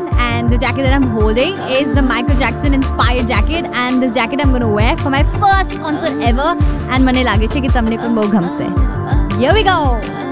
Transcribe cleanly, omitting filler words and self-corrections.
and the jacket that I'm holding is the Michael Jackson inspired jacket, and this jacket I'm going to wear for my first concert ever, and મને લાગે છે કે તમને પણ બહુ ગમશે. Here we go.